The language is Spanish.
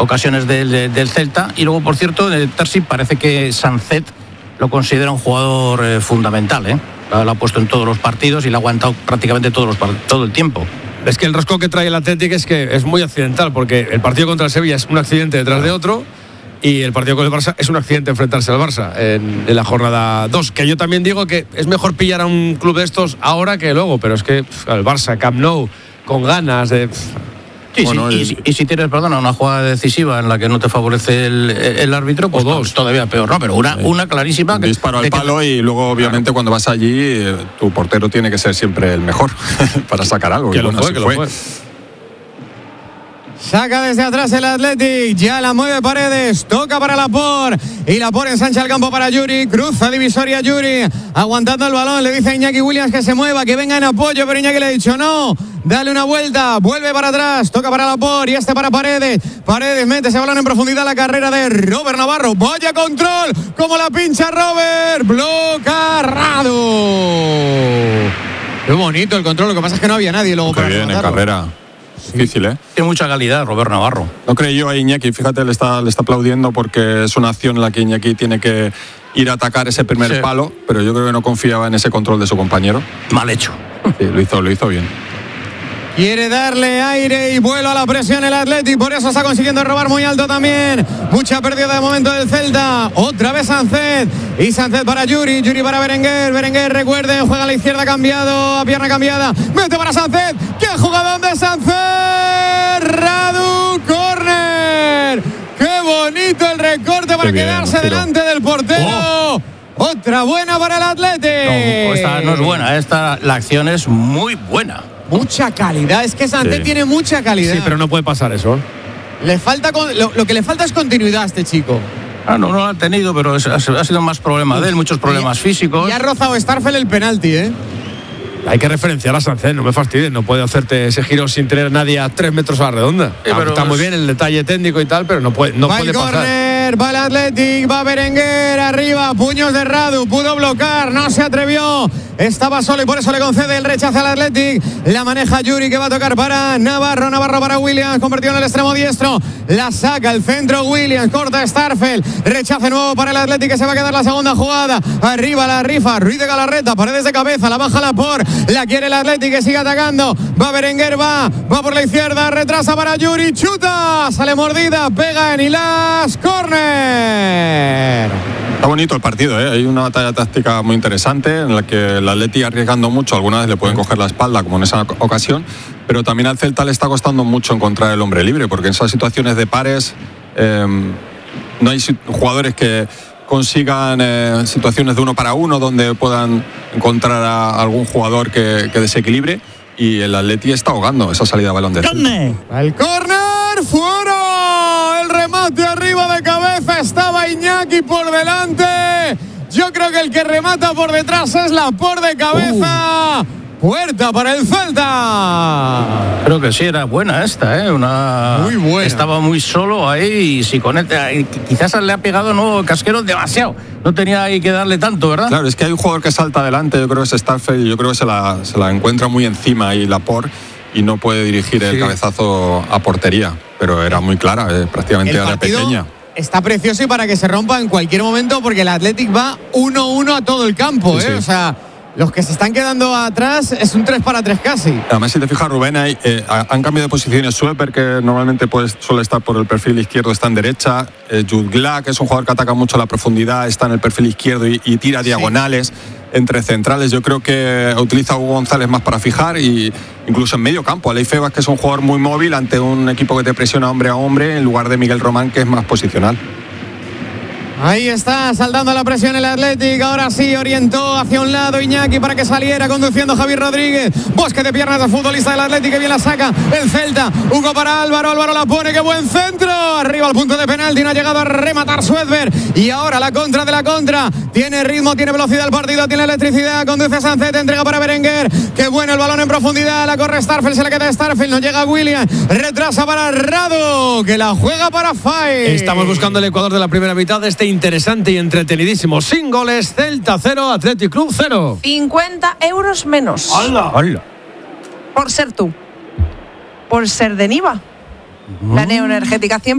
ocasiones del Celta. Y luego, por cierto, Tarsi, parece que Sancet lo considera un jugador fundamental, Lo ha puesto en todos los partidos y lo ha aguantado prácticamente todo el tiempo. Es que el rosco que trae el Atlético es que es muy accidental, porque el partido contra el Sevilla es un accidente detrás de otro, y el partido con el Barça es un accidente enfrentarse al Barça en la jornada 2. Que yo también digo que es mejor pillar a un club de estos ahora que luego, pero es que el Barça, Camp Nou, con ganas de... Sí, bueno, sí, y si tienes, una jugada decisiva en la que no te favorece el árbitro, pues dos, todavía peor, ¿no? Pero una clarísima. Un disparo al palo y luego, obviamente, cuando vas allí, tu portero tiene que ser siempre el mejor para sacar algo. Que lo fue. Saca desde atrás el Athletic, ya la mueve Paredes, toca para Laporte y Laporte ensancha el campo para Yuri, cruza divisoria Yuri, aguantando el balón, le dice a Iñaki Williams que se mueva, que venga en apoyo, pero Iñaki le ha dicho no, dale una vuelta, vuelve para atrás, toca para Laporte y para Paredes mete ese balón en profundidad, la carrera de Robert Navarro, vaya control, como la pincha Robert, blocarrado. Qué bonito el control, lo que pasa es que no había nadie luego para bien en carrera. Difícil, Tiene mucha calidad Robert Navarro. No creyó a Iñaki, fíjate, le está aplaudiendo porque es una acción en la que Iñaki tiene que ir a atacar ese primer palo, pero yo creo que no confiaba en ese control de su compañero. Mal hecho. Sí, lo hizo bien. Quiere darle aire y vuelo a la presión el Athletic, por eso está consiguiendo robar muy alto también. Mucha pérdida de momento del Celta. Otra vez Sancet. Y Sancet para Yuri para Berenguer. Berenguer, recuerden, juega a la izquierda cambiado, a pierna cambiada. Mete para Sancet. ¡Qué jugadón de Sancet! Radu, córner. ¡Qué bonito el recorte para quedarse delante del portero! Otra buena para el Athletic. No, esta no es buena, la acción es muy buena. Mucha calidad, es que Sancet tiene mucha calidad. Sí, pero no puede pasar eso. Le falta lo que le falta es continuidad a este chico. No lo ha tenido, pero ha sido más problema de él, muchos problemas físicos. Y ha rozado Starfel el penalti, Hay que referenciar a Sancet, no me fastidies, no puede hacerte ese giro sin tener a nadie a 3 metros a la redonda. Pero está muy bien el detalle técnico y tal, pero no puede pasar. Va el Athletic, va Berenguer, arriba, puños de Radu, pudo bloquear, no se atrevió, estaba solo y por eso le concede el rechazo al Athletic. La maneja Yuri, que va a tocar para Navarro para Williams, convertido en el extremo diestro, la saca el centro Williams, corta Starfel, rechace nuevo para el Athletic, que se va a quedar la segunda jugada, arriba la rifa, Ruiz de Galarreta, Paredes de cabeza, la baja Laporte, la quiere el Athletic, que sigue atacando, va Berenguer, va por la izquierda, retrasa para Yuri, chuta, sale mordida, pega en Ilas, córner. Está bonito el partido, Hay una batalla táctica muy interesante en la que el Atleti arriesgando mucho, algunas veces le pueden coger la espalda, como en esa ocasión, pero también al Celta le está costando mucho encontrar el hombre libre, porque en esas situaciones de pares no hay jugadores que consigan situaciones de uno para uno donde puedan encontrar a algún jugador que desequilibre, y el Atleti está ahogando esa salida de balón de Celta. El córner, fuera, el remate arriba de cabeza, estaba Iñaki por delante, yo creo que el que remata por detrás es Laporte de cabeza. Puerta para el Celta. Creo que sí, era buena esta, muy buena. Estaba muy solo ahí y si conecta, quizás le ha pegado Casquero demasiado. No tenía ahí que darle tanto, ¿verdad? Claro, es que hay un jugador que salta adelante, yo creo que es Starfel, y yo creo que se la encuentra muy encima ahí Laporte y no puede dirigir el cabezazo a portería, pero era muy clara, prácticamente área pequeña. Está precioso y para que se rompa en cualquier momento, porque el Athletic va 1-1 a todo el campo, Sí. O sea, los que se están quedando atrás es un 3-3 casi. Además, si te fijas, Rubén, han cambiado de posiciones. Sueper, que normalmente suele estar por el perfil izquierdo, está en derecha. Jutgla, que es un jugador que ataca mucho a la profundidad, está en el perfil izquierdo y tira diagonales entre centrales. Yo creo que utiliza a Hugo González más para fijar, y incluso en medio campo. Aleix Febas, que es un jugador muy móvil ante un equipo que te presiona hombre a hombre, en lugar de Miguel Román, que es más posicional. Ahí está, saltando la presión el Athletic. Ahora sí, orientó hacia un lado Iñaki para que saliera, conduciendo Javier Rodríguez. Bosque de piernas del futbolista del Athletic, que bien la saca el Celta. Hugo para Álvaro la pone, qué buen centro. Arriba al punto de penalti, no ha llegado a rematar Suedberg. Y ahora la contra de la contra. Tiene ritmo, tiene velocidad el partido, tiene electricidad. Conduce Sancet, entrega para Berenguer. Qué bueno el balón en profundidad. La corre Starfel, se le queda Starfel. No llega Williams. Retrasa para Radu, que la juega para Fay. Estamos buscando el Ecuador de la primera mitad de este interesante y entretenidísimo. Sin goles, Celta 0, Athletic Club 0. 50 euros menos. ¡Hala! Por ser tú. Por ser de Niva. La neoenergética 100%.